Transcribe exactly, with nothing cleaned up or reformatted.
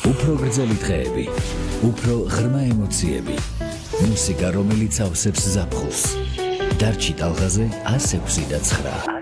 უფრო გრძელი დღეები, უფრო ღრმა ემოციები, მუსიკა, რომელიც ავსებს ზაფხულს. დარჩი ტალღაზე one six და nine.